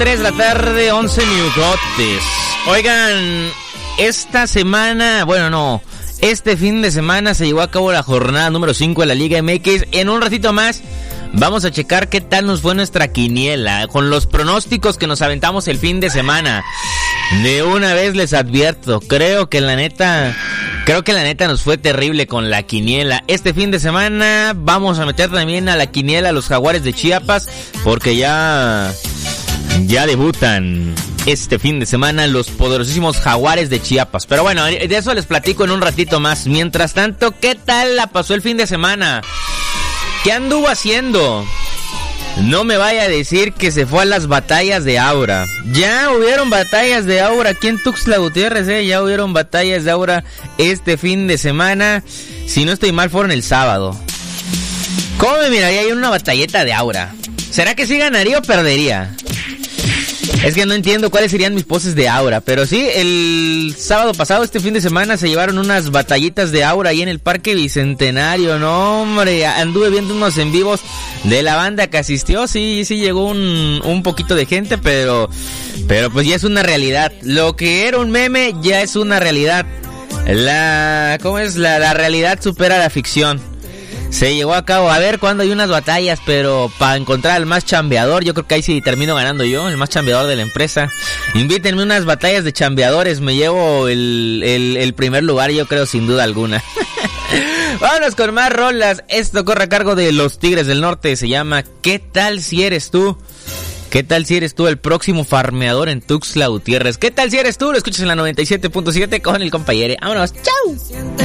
3 de la tarde, 11 minutotes. Oigan, esta semana, este fin de semana se llevó a cabo la jornada número 5 de la Liga MX. En un ratito más vamos a checar qué tal nos fue nuestra quiniela, con los pronósticos que nos aventamos el fin de semana. De una vez les advierto, creo que la neta nos fue terrible con la quiniela. Este fin de semana vamos a meter también a la quiniela a los Jaguares de Chiapas, porque ya debutan este fin de semana los poderosísimos Jaguares de Chiapas. Pero bueno, de eso les platico en un ratito más. Mientras tanto, ¿qué tal la pasó el fin de semana? ¿Qué anduvo haciendo? No me vaya a decir que se fue a las batallas de Aura. Ya hubieron batallas de Aura aquí en Tuxtla Gutiérrez, ya hubieron batallas de Aura este fin de semana. Si no estoy mal, fueron el sábado. ¿Cómo me miraría ahí una batalleta de Aura? ¿Será que sí ganaría o perdería? Es que no entiendo cuáles serían mis poses de Aura. Pero sí, el sábado pasado, este fin de semana, se llevaron unas batallitas de Aura ahí en el Parque Bicentenario. No, hombre, anduve viendo unos en vivos de la banda que asistió. Sí llegó un poquito de gente, pero pues ya es una realidad. Lo que era un meme ya es una realidad. La realidad supera la ficción. Se llevó a cabo, a ver cuándo hay unas batallas, pero para encontrar al más chambeador, yo creo que ahí sí termino ganando yo, el más chambeador de la empresa. Invítenme unas batallas de chambeadores, me llevo el primer lugar, yo creo, sin duda alguna. Vámonos con más rolas. Esto corre a cargo de los Tigres del Norte, se llama ¿Qué tal si eres tú? ¿Qué tal si eres tú el próximo farmeador en Tuxtla Gutiérrez? ¿Qué tal si eres tú? Lo escuchas en la 97.7 con el compañero. ¡Vámonos! ¡Chau!